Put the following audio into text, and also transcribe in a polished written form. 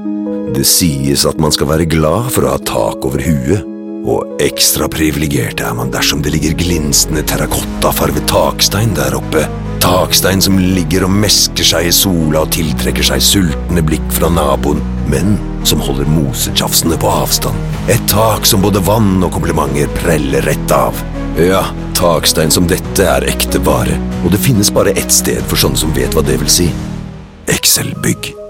Det sies at man skal være glad for å ha tak over huet, og ekstra privilegert er man dersom det ligger glinsende terrakottafarvet takstein der oppe. Takstein som ligger og mesker seg i sola og tiltrekker seg sultne blikk fra naboen, men som holder mosetjafsene på avstand. Et tak som både vann og komplimenter preller rett av. Ja, takstein som dette er ekte vare, og det finnes bare ett sted for sånne som vet hva det vil si. Excel Bygg.